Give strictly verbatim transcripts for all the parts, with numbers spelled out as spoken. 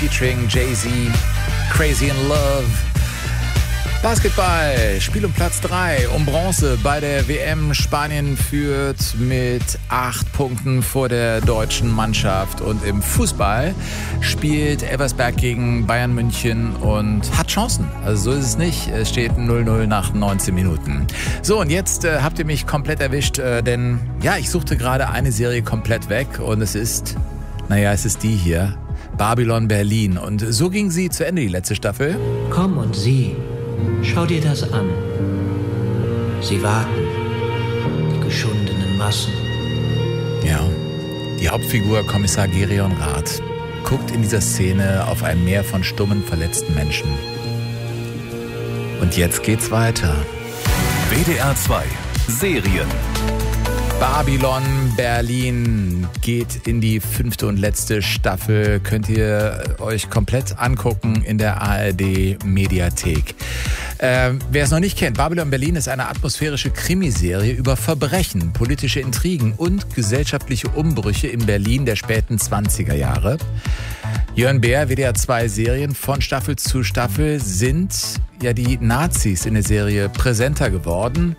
featuring Jay-Z, Crazy in Love. Basketball, Spiel um Platz drei, um Bronze bei der W M. Spanien führt mit acht Punkten vor der deutschen Mannschaft. Und im Fußball spielt Elversberg gegen Bayern München und hat Chancen. Also so ist es nicht. Es steht null null nach neunzehn Minuten. So, und jetzt äh, habt ihr mich komplett erwischt, äh, denn ja, ich suchte gerade eine Serie komplett weg und es ist, naja, es ist die hier, Babylon Berlin. Und so ging sie zu Ende, die letzte Staffel. Komm und sieh. Schau dir das an. Sie warten, die geschundenen Massen. Ja, die Hauptfigur Kommissar Gerion Rath guckt in dieser Szene auf ein Meer von stummen, verletzten Menschen. Und jetzt geht's weiter. W D R zwei Serien. Babylon Berlin geht in die fünfte und letzte Staffel. Könnt ihr euch komplett angucken in der A R D Mediathek. Äh, wer es noch nicht kennt, Babylon Berlin ist eine atmosphärische Krimiserie über Verbrechen, politische Intrigen und gesellschaftliche Umbrüche in Berlin der späten zwanziger Jahre. Jörn Beer, W D R zwei Serien von Staffel zu Staffel sind ja die Nazis in der Serie präsenter geworden.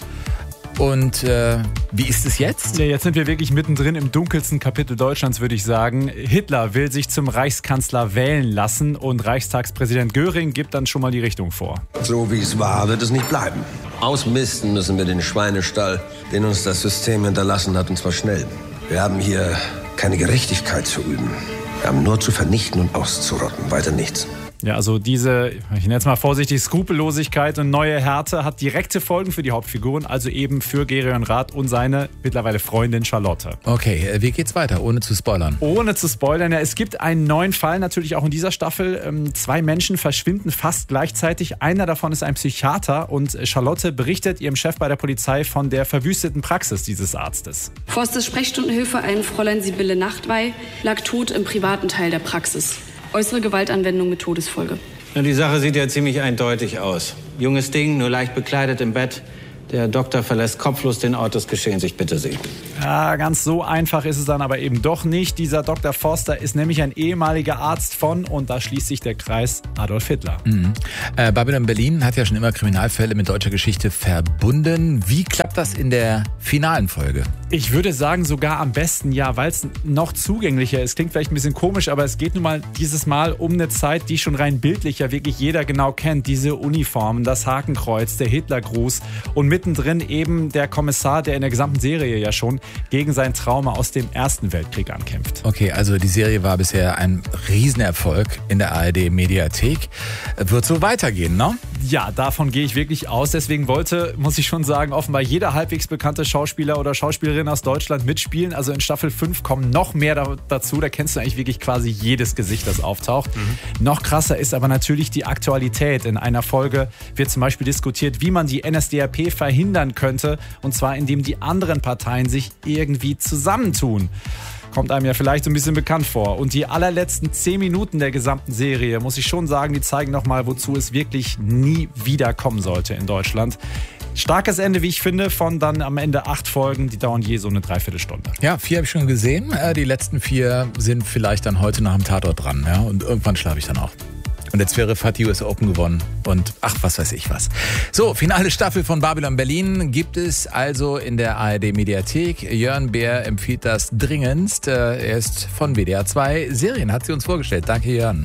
Und äh, wie ist es jetzt? Ja, jetzt sind wir wirklich mittendrin im dunkelsten Kapitel Deutschlands, würde ich sagen. Hitler will sich zum Reichskanzler wählen lassen und Reichstagspräsident Göring gibt dann schon mal die Richtung vor. So wie es war, wird es nicht bleiben. Ausmisten müssen wir den Schweinestall, den uns das System hinterlassen hat, und zwar schnell. Wir haben hier keine Gerechtigkeit zu üben. Wir haben nur zu vernichten und auszurotten, weiter nichts. Ja, also diese, ich nenne es mal vorsichtig, Skrupellosigkeit und neue Härte hat direkte Folgen für die Hauptfiguren, also eben für Gerion Rath und seine mittlerweile Freundin Charlotte. Okay, wie geht's weiter, ohne zu spoilern? Ohne zu spoilern, ja, es gibt einen neuen Fall natürlich auch in dieser Staffel. Ähm, zwei Menschen verschwinden fast gleichzeitig. Einer davon ist ein Psychiater und Charlotte berichtet ihrem Chef bei der Polizei von der verwüsteten Praxis dieses Arztes. Forstes Sprechstundenhilfe, ein Fräulein Sibylle Nachtwey, lag tot im privaten Teil der Praxis. Äußere Gewaltanwendung mit Todesfolge. Ja, die Sache sieht ja ziemlich eindeutig aus. Junges Ding, nur leicht bekleidet im Bett. Der Doktor verlässt kopflos den Ort des Geschehens. Ich bitte Sie. Ja, ganz so einfach ist es dann aber eben doch nicht. Dieser Doktor Forster ist nämlich ein ehemaliger Arzt von, und da schließt sich der Kreis, Adolf Hitler. Mhm. Äh, Babylon Berlin hat ja schon immer Kriminalfälle mit deutscher Geschichte verbunden. Wie klappt das in der finalen Folge? Ich würde sagen sogar am besten, ja, weil es noch zugänglicher ist. Klingt vielleicht ein bisschen komisch, aber es geht nun mal dieses Mal um eine Zeit, die schon rein bildlich ja wirklich jeder genau kennt. Diese Uniformen, das Hakenkreuz, der Hitlergruß und mittendrin eben der Kommissar, der in der gesamten Serie ja schon gegen sein Trauma aus dem Ersten Weltkrieg ankämpft. Okay, also die Serie war bisher ein Riesenerfolg in der A R D Mediathek. Wird so weitergehen, ne? Ja, davon gehe ich wirklich aus. Deswegen wollte, muss ich schon sagen, offenbar jeder halbwegs bekannte Schauspieler oder Schauspielerin aus Deutschland mitspielen. Also in Staffel fünf kommen noch mehr da, dazu. Da kennst du eigentlich wirklich quasi jedes Gesicht, das auftaucht. Mhm. Noch krasser ist aber natürlich die Aktualität. In einer Folge wird zum Beispiel diskutiert, wie man die N S D A P verhindern könnte. Und zwar, indem die anderen Parteien sich irgendwie zusammentun. Kommt einem ja vielleicht so ein bisschen bekannt vor. Und die allerletzten zehn Minuten der gesamten Serie, muss ich schon sagen, die zeigen nochmal, wozu es wirklich nie wieder kommen sollte in Deutschland. Starkes Ende, wie ich finde, von dann am Ende acht Folgen, die dauern je so eine Dreiviertelstunde. Ja, vier habe ich schon gesehen. Die letzten vier sind vielleicht dann heute nach dem Tatort dran. Ja? Und irgendwann schlafe ich dann auch. Und der Zverev hat die U S Open gewonnen und ach, was weiß ich was. So, finale Staffel von Babylon Berlin gibt es also in der A R D Mediathek. Jörn Beer empfiehlt das dringendst. Er ist von W D R zwei Serien, hat sie uns vorgestellt. Danke, Jörn.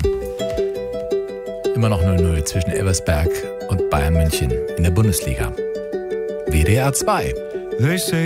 Immer noch null null zwischen Elversberg und Bayern München in der Bundesliga. W D R zwei.